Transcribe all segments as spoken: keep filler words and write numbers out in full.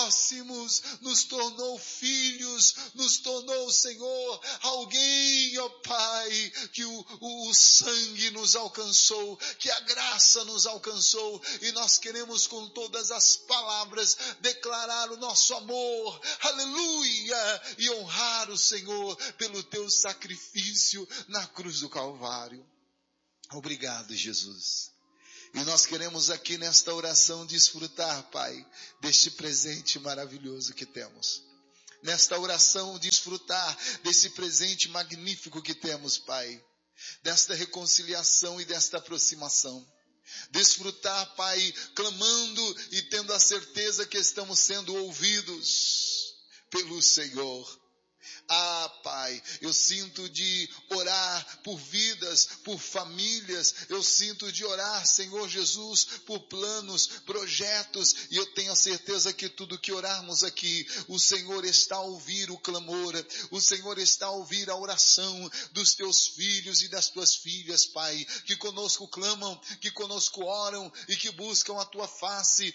próximos, nos tornou filhos, nos tornou, Senhor, alguém, ó Pai, que o, o, o sangue nos alcançou, que a graça nos alcançou, e nós queremos com todas as palavras declarar o nosso amor, aleluia, e honrar o Senhor pelo teu sacrifício na cruz do Calvário. Obrigado, Jesus. E nós queremos aqui nesta oração desfrutar, Pai, deste presente maravilhoso que temos. Nesta oração desfrutar desse presente magnífico que temos, Pai. Desta reconciliação e desta aproximação. Desfrutar, Pai, clamando e tendo a certeza que estamos sendo ouvidos pelo Senhor. Ah, Pai, eu sinto de orar por vidas, por famílias, eu sinto de orar, Senhor Jesus, por planos, projetos, e eu tenho a certeza que tudo que orarmos aqui, o Senhor está a ouvir o clamor, o Senhor está a ouvir a oração dos teus filhos e das tuas filhas, Pai, que conosco clamam, que conosco oram e que buscam a tua face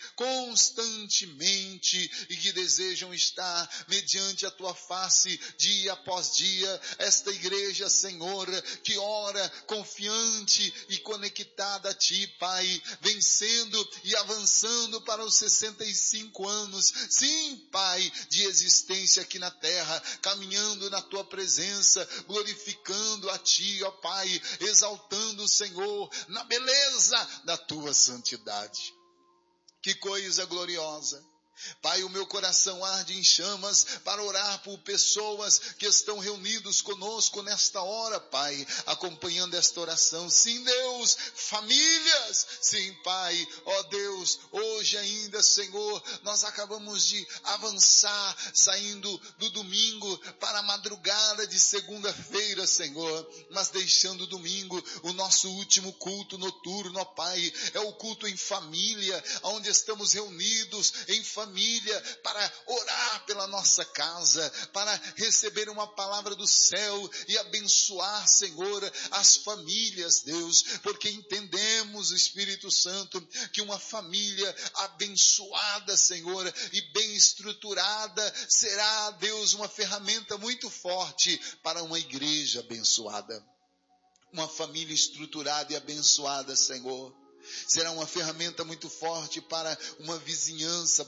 constantemente e que desejam estar mediante a tua face dia após dia. Esta igreja, Senhor, que ora confiante e conectada a Ti, Pai, vencendo e avançando para os sessenta e cinco anos, sim, Pai, de existência aqui na terra, caminhando na Tua presença, glorificando a Ti, ó Pai, exaltando o Senhor na beleza da Tua santidade. Que coisa gloriosa! Pai, o meu coração arde em chamas para orar por pessoas que estão reunidos conosco nesta hora, Pai, acompanhando esta oração. Sim, Deus, famílias, sim, Pai, ó Deus, hoje ainda, Senhor, nós acabamos de avançar, saindo do domingo para a madrugada de segunda-feira, Senhor, mas deixando domingo o nosso último culto noturno, ó Pai, é o culto em família, onde estamos reunidos em família, família, para orar pela nossa casa, para receber uma palavra do céu e abençoar, Senhor, as famílias, Deus, porque entendemos, Espírito Santo, que uma família abençoada, Senhor, e bem estruturada, será, Deus, uma ferramenta muito forte para uma igreja abençoada. Uma família estruturada e abençoada, Senhor, será uma ferramenta muito forte para uma vizinhança